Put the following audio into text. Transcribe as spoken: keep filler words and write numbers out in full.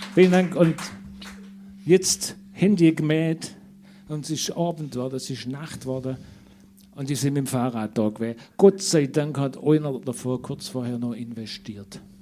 Vielen Dank. Und jetzt Handy gemäht und es ist Abend geworden, es ist Nacht geworden und die sind mit dem Fahrrad da gewesen. Gott sei Dank hat einer davor kurz vorher noch investiert.